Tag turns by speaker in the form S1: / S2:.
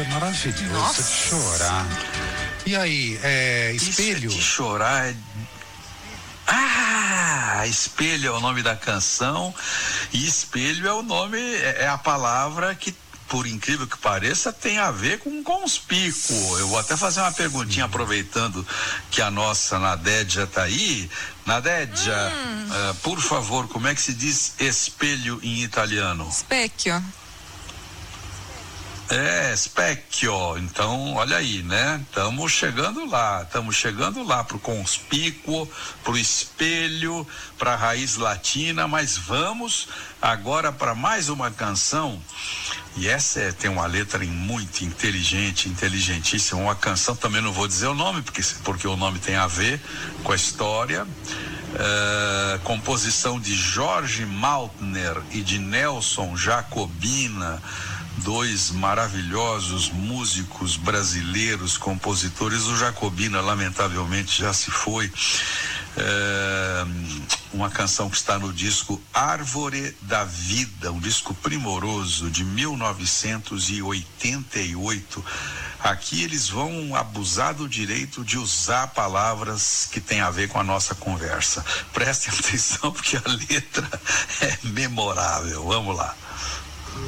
S1: é maravilhoso.
S2: Nossa.
S1: De chorar. E aí, espelho?
S3: Isso é de chorar. Espelho é o nome da canção e espelho é o nome, é a palavra que, por incrível que pareça, tem a ver com conspícuo. Eu vou até fazer uma perguntinha, aproveitando que a nossa Nadédia tá aí. Nadédia, por favor, como é que se diz espelho em italiano?
S2: Specchio.
S3: Specchio. Então, olha aí, né? Estamos chegando lá pro conspícuo, pro espelho, pra raiz latina, mas vamos agora para mais uma canção, e essa tem uma letra muito inteligente, inteligentíssima, uma canção, também não vou dizer o nome, porque o nome tem a ver com a história, composição de Jorge Maltner e de Nelson Jacobina, dois maravilhosos músicos brasileiros, compositores. O Jacobina lamentavelmente já se foi. Uma canção que está no disco Árvore da Vida, um disco primoroso de 1988. Aqui eles vão abusar do direito de usar palavras que tem a ver com a nossa conversa. Prestem atenção, porque a letra é memorável. Vamos lá.